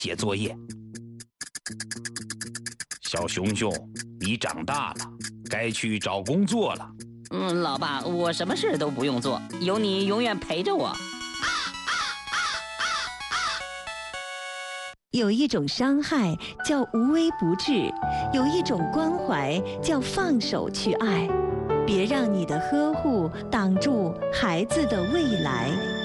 写作业。小熊熊，你长大了，该去找工作了。 老爸，我什么事都不用做，有你永远陪着我。 有一种伤害叫无微不至，有一种关怀叫放手去爱。别让你的呵护挡住孩子的未来。